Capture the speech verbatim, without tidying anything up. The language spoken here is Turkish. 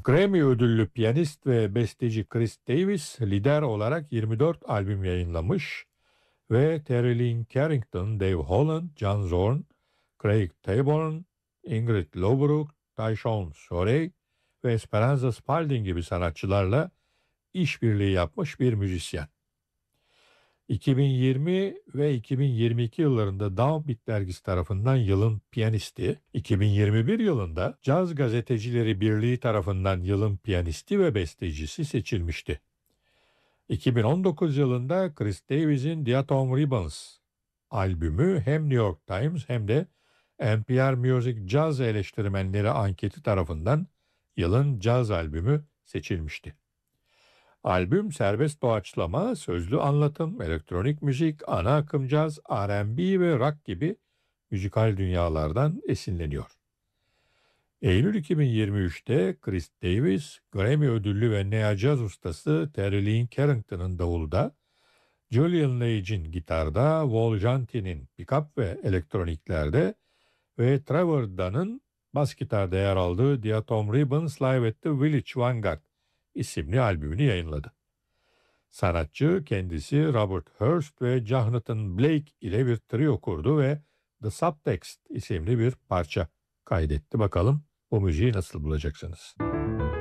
Grammy ödüllü piyanist ve besteci Chris Davis lider olarak yirmi dört albüm yayınlamış ve Terry Lyne Carrington, Dave Holland, John Zorn, Craig Taborn, Ingrid Lowbrook, Tyshawn Sorey ve Esperanza Spalding gibi sanatçılarla işbirliği yapmış bir müzisyen. iki bin yirmi ve iki bin yirmi iki yıllarında Downbeat dergisi tarafından yılın piyanisti, iki bin yirmi bir yılında Caz Gazetecileri Birliği tarafından yılın piyanisti ve bestecisi seçilmişti. iki bin on dokuz yılında Chris Davis'in Diatom Ribbons albümü hem New York Times hem de N P R Music Jazz eleştirmenleri anketi tarafından yılın caz albümü seçilmişti. Albüm serbest doğaçlama, sözlü anlatım, elektronik müzik, ana akım caz, R and B ve rock gibi müzikal dünyalardan esinleniyor. Eylül iki bin yirmi üçte Chris Davis, Grammy ödüllü ve nea caz ustası Terry Lyne Carrington'ın davulda, Julian Lage'in gitarda, Wal Janti'nin pickup ve elektroniklerde ve Trevor Dunn'ın bas gitarda yer aldığı Diatom Ribbons Live at the Village Vanguard isimli albümünü yayınladı. Sanatçı kendisi Robert Hurst ve Jonathan Blake ile bir trio kurdu ve The Subtext isimli bir parça kaydetti. Bakalım bu müziği nasıl bulacaksınız?